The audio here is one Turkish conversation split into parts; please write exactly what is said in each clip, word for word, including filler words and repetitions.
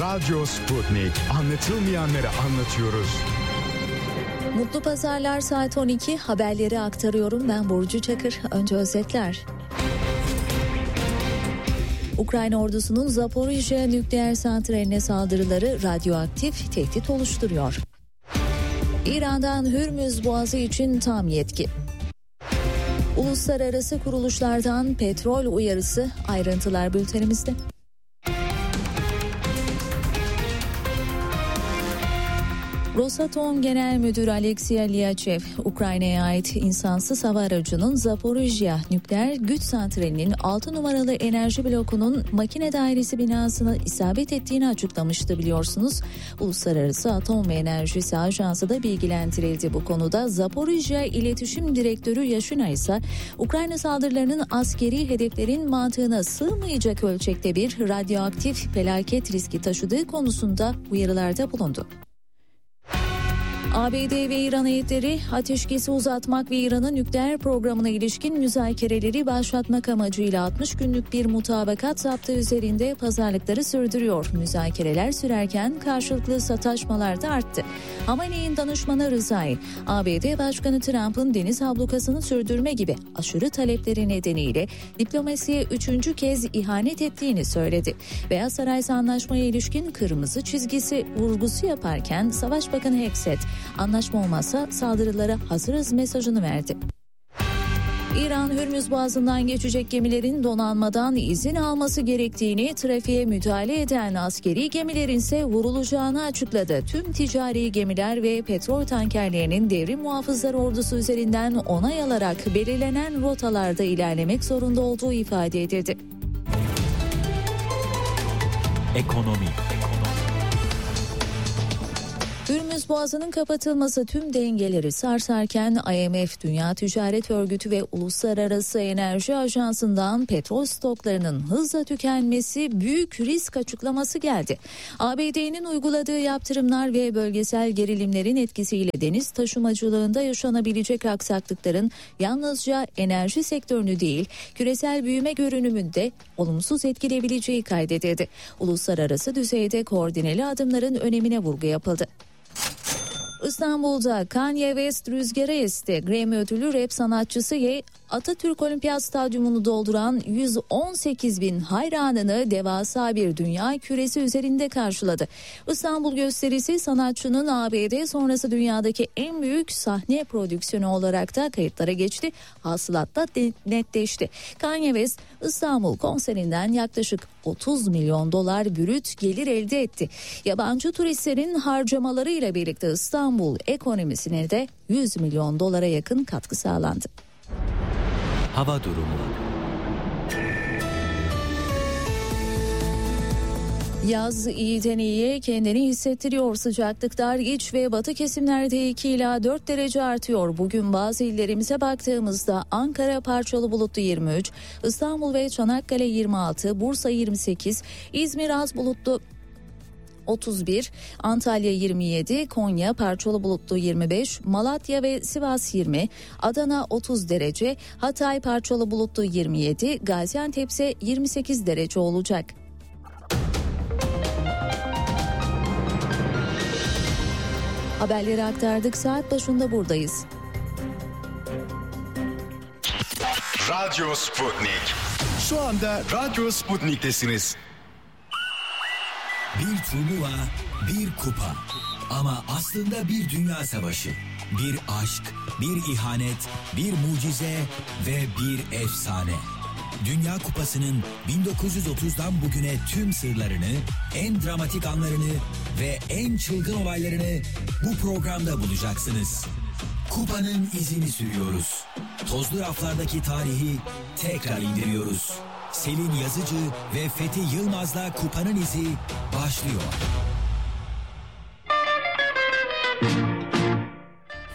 Radyo Sputnik. Anlatılmayanları anlatıyoruz. Mutlu pazarlar, saat on iki, haberleri aktarıyorum. Ben Burcu Çakır. Önce özetler. Ukrayna ordusunun Zaporijya nükleer santraline saldırıları radyoaktif tehdit oluşturuyor. İran'dan Hürmüz Boğazı için tam yetki. Uluslararası kuruluşlardan petrol uyarısı, ayrıntılar bültenimizde. Rosatom Genel Müdürü Alexey Liachev, Ukrayna'ya ait insansız hava aracının Zaporijya nükleer güç santralinin altı numaralı enerji blokunun makine dairesi binasına isabet ettiğini açıklamıştı, biliyorsunuz. Uluslararası Atom ve Enerjisi Ajansı da bilgilendirildi bu konuda. Zaporijya İletişim Direktörü Yashina ise Ukrayna saldırılarının askeri hedeflerin mantığına sığmayacak ölçekte bir radyoaktif felaket riski taşıdığı konusunda uyarılarda bulundu. A B D ve İran heyetleri ateşkesi uzatmak ve İran'ın nükleer programına ilişkin müzakereleri başlatmak amacıyla altmış günlük bir mutabakat zaptı üzerinde pazarlıkları sürdürüyor. Müzakereler sürerken karşılıklı sataşmalar da arttı. Hamaney'in danışmanı Rızai, A B D Başkanı Trump'ın deniz ablukasını sürdürme gibi aşırı talepleri nedeniyle diplomasiye üçüncü kez ihanet ettiğini söyledi. Beyaz Saray ise anlaşmaya ilişkin kırmızı çizgisi vurgusu yaparken Savaş Bakanı Hexet, anlaşma olmazsa saldırılara hazırız mesajını verdi. İran, Hürmüz Boğazı'ndan geçecek gemilerin donanmadan izin alması gerektiğini, trafiğe müdahale eden askeri gemilerin ise vurulacağını açıkladı. Tüm ticari gemiler ve petrol tankerlerinin devrim muhafızlar ordusu üzerinden onay alarak belirlenen rotalarda ilerlemek zorunda olduğu ifade edildi. Ekonomi. Hürmüz Boğazı'nın kapatılması tüm dengeleri sarsarken I M F, Dünya Ticaret Örgütü ve Uluslararası Enerji Ajansı'ndan petrol stoklarının hızla tükenmesi büyük risk açıklaması geldi. A B D'nin uyguladığı yaptırımlar ve bölgesel gerilimlerin etkisiyle deniz taşımacılığında yaşanabilecek aksaklıkların yalnızca enerji sektörünü değil, küresel büyüme görünümünde olumsuz etkileyebileceği kaydedildi. Uluslararası düzeyde koordineli adımların önemine vurgu yapıldı. İstanbul'da Kanye West rüzgara esti. Grammy ödüllü rap sanatçısı Ye, Atatürk Olimpiyat Stadyumunu dolduran yüz on sekiz bin hayranını devasa bir dünya küresi üzerinde karşıladı. İstanbul gösterisi sanatçının A B D sonrası dünyadaki en büyük sahne prodüksiyonu olarak da kayıtlara geçti. Hasılat da netleşti. Kanye West İstanbul konserinden yaklaşık otuz milyon dolar brüt gelir elde etti. Yabancı turistlerin harcamalarıyla birlikte İstanbul ekonomisine de yüz milyon dolara yakın katkı sağlandı. Hava durumu. Yaz iyiden iyiye kendini hissettiriyor. Sıcaklıklar iç ve batı kesimlerde iki ila dört derece artıyor. Bugün bazı illerimize baktığımızda Ankara parçalı bulutlu yirmi üç, İstanbul ve Çanakkale yirmi altı, Bursa yirmi sekiz, İzmir az bulutlu otuz bir, Antalya yirmi yedi, Konya parçalı bulutlu yirmi beş, Malatya ve Sivas yirmi, Adana otuz derece, Hatay parçalı bulutlu yirmi yedi, Gaziantep ise yirmi sekiz derece olacak. Haberleri aktardık, saat başında buradayız. Radyo Sputnik. Şu anda Radyo Sputnik'tesiniz. Bir turnuva, bir kupa. Ama aslında bir dünya savaşı. Bir aşk, bir ihanet, bir mucize ve bir efsane. Dünya Kupası'nın bin dokuz yüz otuzdan bugüne tüm sırlarını, en dramatik anlarını ve en çılgın olaylarını bu programda bulacaksınız. Kupanın izini sürüyoruz. Tozlu raflardaki tarihi tekrar indiriyoruz. Selin Yazıcı ve Fethi Yılmaz'la Kupanın izi başlıyor.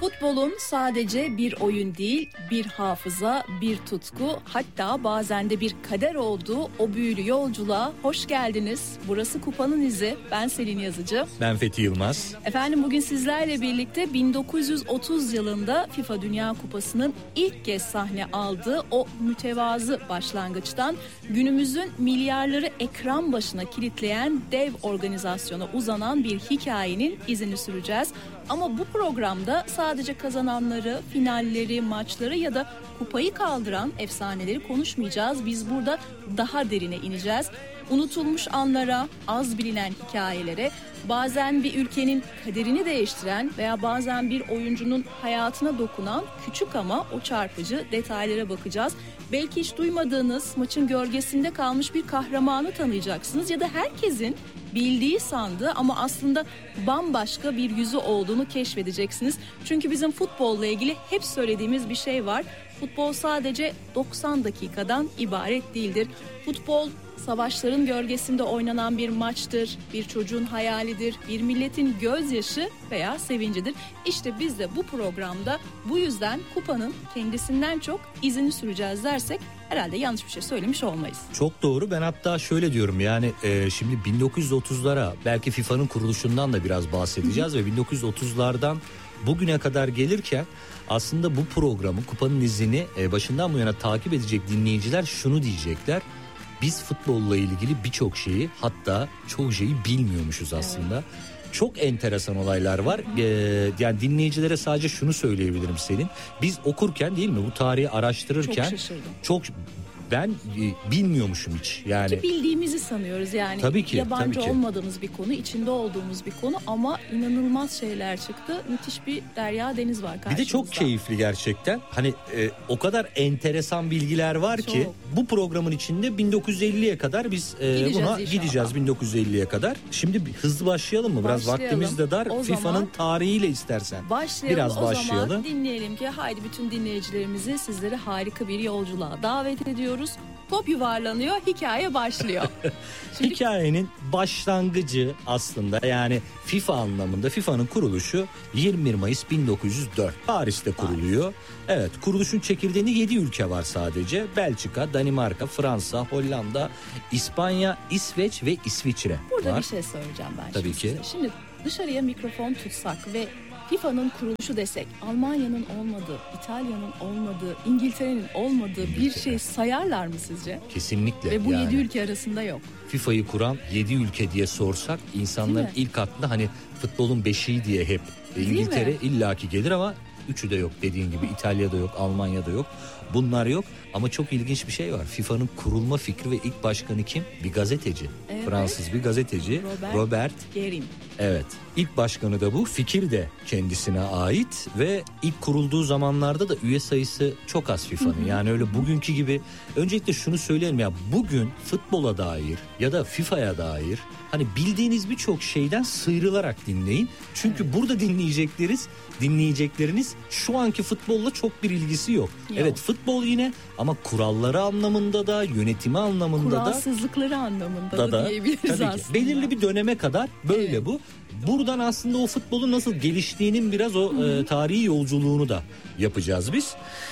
Futbolun sadece bir oyun değil, bir hafıza, bir tutku, hatta bazen de bir kader olduğu o büyülü yolculuğa hoş geldiniz. Burası Kupa'nın izi. Ben Selin Yazıcı. Ben Fethi Yılmaz. Efendim bugün sizlerle birlikte bin dokuz yüz otuz yılında FIFA Dünya Kupası'nın ilk kez sahne aldığı o mütevazı başlangıçtan günümüzün milyarları ekran başına kilitleyen dev organizasyona uzanan bir hikayenin izini süreceğiz. Ama bu programda sadece kazananları, finalleri, maçları ya da kupayı kaldıran efsaneleri konuşmayacağız. Biz burada daha derine ineceğiz. Unutulmuş anlara, az bilinen hikayelere, bazen bir ülkenin kaderini değiştiren veya bazen bir oyuncunun hayatına dokunan küçük ama o çarpıcı detaylara bakacağız. Belki hiç duymadığınız, maçın gölgesinde kalmış bir kahramanı tanıyacaksınız ya da herkesin bildiği sandığı ama aslında bambaşka bir yüzü olduğunu keşfedeceksiniz. Çünkü bizim futbolla ilgili hep söylediğimiz bir şey var. Futbol sadece doksan dakikadan ibaret değildir. Futbol savaşların gölgesinde oynanan bir maçtır, bir çocuğun hayalidir, bir milletin gözyaşı veya sevincidir. İşte biz de bu programda bu yüzden kupanın kendisinden çok izini süreceğiz dersek herhalde yanlış bir şey söylemiş olmayız. Çok doğru. Ben hatta şöyle diyorum, yani e, şimdi bin dokuz yüz otuzlara belki FIFA'nın kuruluşundan da biraz bahsedeceğiz ve bin dokuz yüz otuzlardan bugüne kadar gelirken aslında bu programı, kupanın izini e, başından bu yana takip edecek dinleyiciler şunu diyecekler: biz futbolla ilgili birçok şeyi, hatta çoğu şeyi bilmiyormuşuz aslında. Evet. Çok enteresan olaylar var. Ee, yani dinleyicilere sadece şunu söyleyebilirim Selin. Biz okurken, değil mi, bu tarihi araştırırken çok şaşırdım. Çok ben e, bilmiyormuşum hiç. Yani ki bildiğimizi sanıyoruz yani. Tabii ki, yabancı tabii ki. olmadığımız bir konu, içinde olduğumuz bir konu ama inanılmaz şeyler çıktı. Müthiş bir derya deniz var karşımızda. Bir de çok keyifli gerçekten. Hani e, o kadar enteresan bilgiler var çok. Ki bu programın içinde bin dokuz yüz elliye kadar biz e, gideceğiz buna inşallah. Gideceğiz bin dokuz yüz elliye kadar. Şimdi hızlı başlayalım mı? Biraz başlayalım. Vaktimiz de dar. O FIFA'nın tarihiyle istersen. Başlayalım. Biraz o başlayalım. Zaman dinleyelim ki haydi bütün dinleyicilerimizi, sizleri harika bir yolculuğa davet ediyoruz. Top yuvarlanıyor, hikaye başlıyor. Şimdi... Hikayenin başlangıcı aslında, yani FIFA anlamında FIFA'nın kuruluşu yirmi bir Mayıs bin dokuz yüz dört. Paris'te kuruluyor. Paris. Evet, kuruluşun çekirdeğinde yedi ülke var sadece. Belçika, Danimarka, Fransa, Hollanda, İspanya, İsveç ve İsviçre Burada var. bir şey söyleyeceğim ben. Tabii şimdi ki. Size. Şimdi dışarıya mikrofon tutsak ve FIFA'nın kuruluşu desek, Almanya'nın olmadığı, İtalya'nın olmadığı, İngiltere'nin olmadığı İngiltere. bir şey sayarlar mı sizce? Kesinlikle. Ve bu yani. yedi ülke arasında yok. FIFA'yı kuran yedi ülke diye sorsak insanların ilk aklına hani futbolun beşiği diye hep İngiltere illaki gelir ama üçü de yok. Dediğin gibi İtalya'da yok, Almanya'da yok. Bunlar yok ama çok ilginç bir şey var. FIFA'nın kurulma fikri ve ilk başkanı kim? Bir gazeteci. Evet. Fransız bir gazeteci. Robert, Robert Guérin. Evet. İlk başkanı da bu. Fikir de kendisine ait ve ilk kurulduğu zamanlarda da üye sayısı çok az FIFA'nın. Yani öyle bugünkü gibi. Öncelikle şunu söyleyelim ya, bugün futbola dair ya da FIFA'ya dair hani bildiğiniz birçok şeyden sıyrılarak dinleyin. Çünkü evet. burada dinleyecekleriniz, dinleyecekleriniz şu anki futbolla çok bir ilgisi yok. yok. Evet, futbol yine ama kuralları anlamında da, yönetimi anlamında da, kuralsızlıkları anlamında da, da diyebiliriz tabii aslında. Ki. Belirli bir döneme kadar böyle evet. bu. Buradan aslında o futbolun nasıl geliştiğinin biraz o e, tarihi yolculuğunu da yapacağız biz.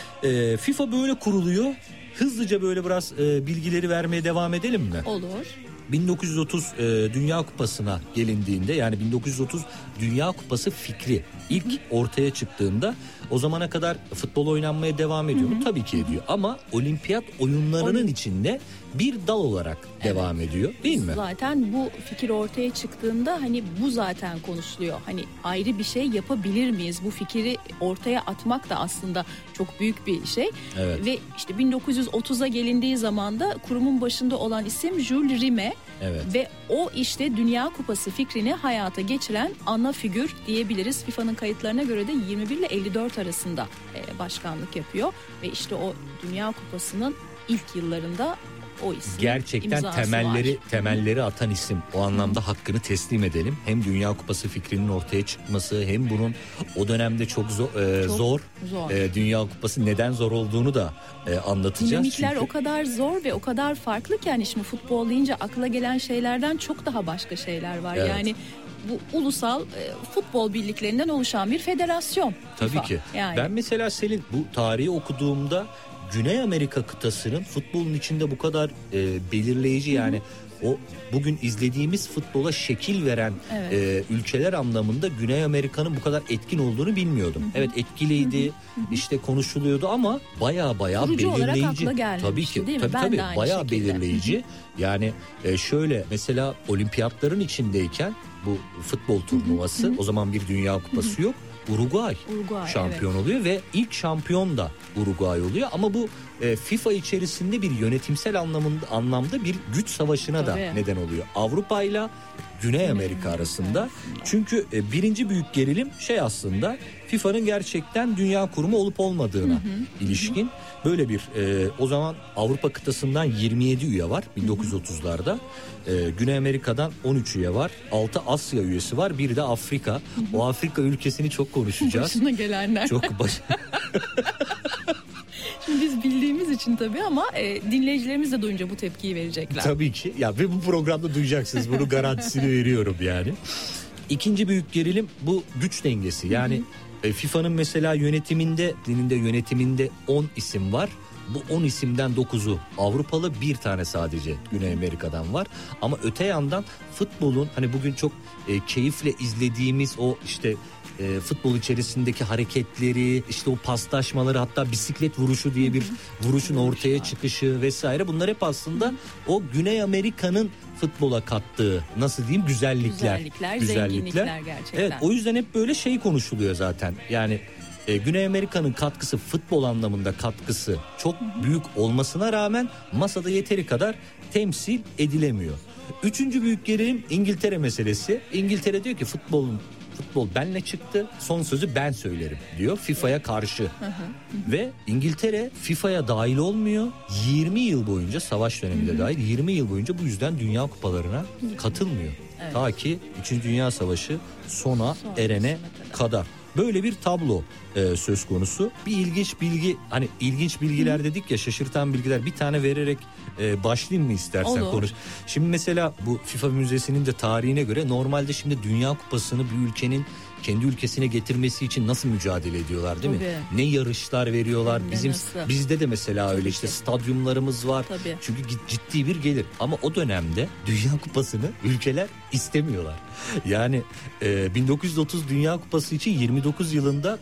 E, FIFA böyle kuruluyor. Hızlıca böyle biraz e, bilgileri vermeye devam edelim mi? Olur. bin dokuz yüz otuz e, Dünya Kupası'na gelindiğinde, yani bin dokuz yüz otuz Dünya Kupası fikri ilk ortaya çıktığında o zamana kadar futbol oynanmaya devam ediyor mu? Tabii ki ediyor. Ama olimpiyat oyunlarının Oyun. içinde bir dal olarak evet. devam ediyor, değil mi? Zaten bu fikir ortaya çıktığında hani bu zaten konuşuluyor. Hani ayrı bir şey yapabilir miyiz? Bu fikri ortaya atmak da aslında çok büyük bir şey. Evet. Ve işte bin dokuz yüz otuza gelindiği zaman da kurumun başında olan isim Jules Rimet. Evet. Ve o işte Dünya Kupası fikrini hayata geçiren ana figür diyebiliriz. FIFA'nın kayıtlarına göre de yirmi bir ile elli dört arasında başkanlık yapıyor. Ve işte o Dünya Kupası'nın ilk yıllarında o isim gerçekten temelleri var. temelleri atan isim. O anlamda Hı. hakkını teslim edelim. Hem Dünya Kupası fikrinin ortaya çıkması, hem bunun o dönemde çok zor, e, çok zor, zor. E, Dünya Kupası neden zor olduğunu da e, anlatacağız. Dinamikler Çünkü... o kadar zor ve o kadar farklı ki yani şimdi futbol deyince akla gelen şeylerden çok daha başka şeyler var. Evet. Yani bu ulusal e, futbol birliklerinden oluşan bir federasyon. Tabii FIFA. ki. Yani. Ben mesela Selin bu tarihi okuduğumda Güney Amerika kıtasının futbolun içinde bu kadar e, belirleyici, yani o bugün izlediğimiz futbola şekil veren evet. e, ülkeler anlamında Güney Amerika'nın bu kadar etkin olduğunu bilmiyordum. Hı hı. Evet, etkiliydi, hı hı. işte konuşuluyordu ama baya baya kurucu belirleyici. Olarak akla gelmişti, tabii ki. Değil mi? Tabii ben tabii de aynı baya şekilde. belirleyici. Hı hı. Yani e, şöyle mesela olimpiyatların içindeyken bu futbol turnuvası, hı hı. o zaman bir dünya kupası hı hı. yok. Uruguay, Uruguay şampiyon evet. oluyor ve ilk şampiyon da Uruguay oluyor ama bu e, FIFA içerisinde bir yönetimsel anlamında anlamda bir güç savaşına Tabii. da neden oluyor. Avrupa ile Güney Amerika arasında. Çünkü e, birinci büyük gerilim şey aslında FIFA'nın gerçekten dünya kurumu olup olmadığına hı hı. ilişkin. Böyle bir e, o zaman Avrupa kıtasından yirmi yedi üye var bin dokuz yüz otuzlarda. E, Güney Amerika'dan on üç üye var. altı Asya üyesi var. Bir de Afrika. Hı hı. O Afrika ülkesini çok konuşacağız. Başına gelenler. Çok baş... Şimdi biz bildiğimiz için tabii ama e, dinleyicilerimiz de duyunca bu tepkiyi verecekler. Tabii ki. Ya ve bu programda duyacaksınız. Bunu garantisini veriyorum yani. İkinci büyük gerilim bu güç dengesi. Yani hı hı. FIFA'nın mesela yönetiminde, dininde yönetiminde on isim var. Bu on isimden dokuzu Avrupalı, bir tane sadece Güney Amerika'dan var. Ama öte yandan futbolun hani bugün çok e, keyifle izlediğimiz o işte e, futbol içerisindeki hareketleri, işte o paslaşmaları, hatta bisiklet vuruşu diye bir vuruşun ortaya çıkışı vesaire, bunlar hep aslında o Güney Amerika'nın futbola kattığı, nasıl diyeyim, güzellikler. Güzellikler, güzellikler. zenginlikler gerçekten. Evet, o yüzden hep böyle şey konuşuluyor zaten. Yani e, Güney Amerika'nın katkısı, futbol anlamında katkısı çok büyük olmasına rağmen masada yeteri kadar temsil edilemiyor. Üçüncü büyük gerilim İngiltere meselesi. İngiltere diyor ki futbolun Futbol benle çıktı, son sözü ben söylerim diyor FIFA'ya karşı. Hı hı. Ve İngiltere FIFA'ya dahil olmuyor. yirmi yıl boyunca, savaş döneminde hı hı. dahil yirmi yıl boyunca bu yüzden dünya kupalarına katılmıyor. Evet. Ta ki üçüncü Dünya Savaşı sona Son erene kadar. Böyle bir tablo e, söz konusu. Bir ilginç bilgi, hani ilginç bilgiler dedik ya, şaşırtan bilgiler, bir tane vererek e, başlayayım mı istersen Olur. konuş. Şimdi mesela bu FIFA Müzesi'nin de tarihine göre normalde şimdi Dünya Kupası'nı bir ülkenin kendi ülkesine getirmesi için nasıl mücadele ediyorlar, değil Tabii. mi? Ne yarışlar veriyorlar. Hem Bizim nasıl? Bizde de mesela Tabii öyle işte stadyumlarımız var. Tabii. Çünkü ciddi bir gelir. Ama o dönemde Dünya Kupası'nı ülkeler istemiyorlar. Yani e, bin dokuz yüz otuz Dünya Kupası için yirmi dokuz yılında